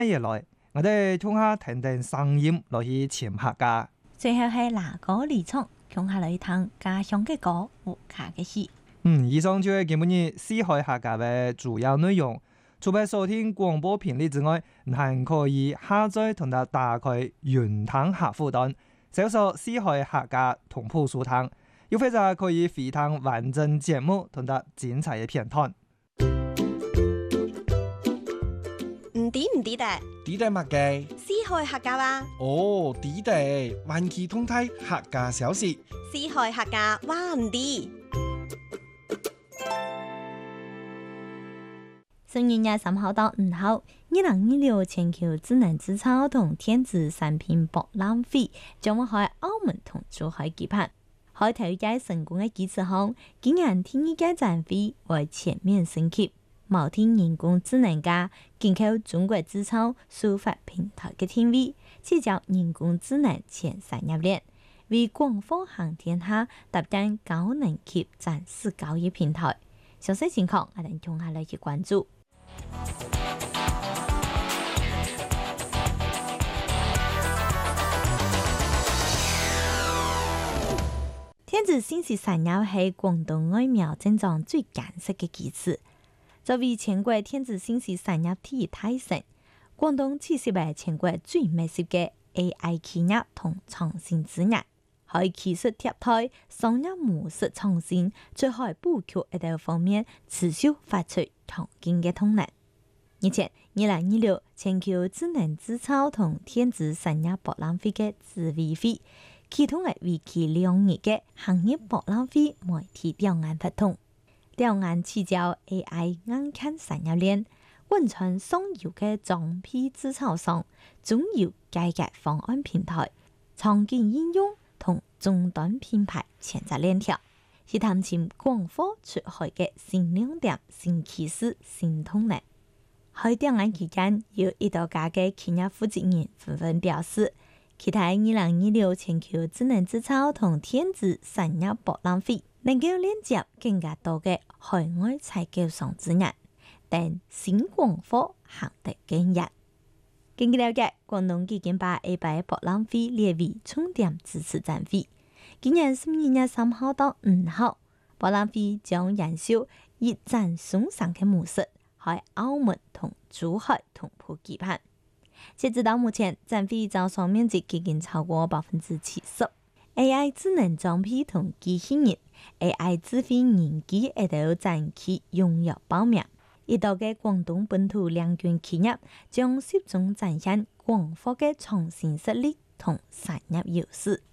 日來，我哋聽下聽聽聲音落去潛客家。 最後係哪個離場，聽下來聽家鄉嘅歌，有卡嘅戲。 以上就係今日四海客家嘅主要內容。除咗收聽廣播頻率之外，還可以下載同埋打開雲端客戶端，搜索四海客家同步收聽，又或者可以回聽完整節目同埋精彩嘅片段。 唔抵得？ 抵得乜嘅？ 四海客家話。 哦，抵得，環球通態客家消息。 四海客家話唔抵。 12月23號到5號，2026全球智能製造同電子產品博覽會將會喺澳門同珠海舉辦。喺頭一屆成功嘅基礎上，今年第二屆展會會全面升級，錨定人工智能加緊扣中國製造數發平台嘅定位，聚焦人工智能前產業鏈，為廣泛行天下搭建高能級展示交易平台。詳細情況我哋同下來去關注。電子信息產業係廣東外貿增長最艱澀嘅基礎。作為全國電子信息產業第一大省，廣東其實係全國最密集嘅 AI 企業同創新資源，喺技術貼台、商業模式創新、最後布局一道方面持續發出強勁嘅動能。日前，2026全球智能製造同電子產業博覽會嘅主委會，啟動係為期2日嘅行業博覽會媒體表演活動，兩岸聚焦 AI 硬件產業鏈，貫穿上游嘅裝配製造商、中游改革方案平台、場景應用同終端品牌全責鏈條，是探尋廣闊出海嘅新亮點、新趨勢、新動能。喺調研期間，有1多家嘅企業負責人紛紛表示，期待2026全球智能製造同電子產業博覽會能夠連接更加多嘅海外採購商資源，等新廣闊行得更遠。根據了解，廣東已經把A8博覽會列為重點支持展會。今年12月3號到5號，博覽會將延續一展雙上嘅模式，喺澳門同珠海同步舉辦。截至到目前，展會招商面積已經超過70%。AI 智能裝配同機器人、AI 智慧人機一道展期踴躍報名。1多嘅廣東本土兩權企業將集中展現廣闊嘅創新實力同產業優勢。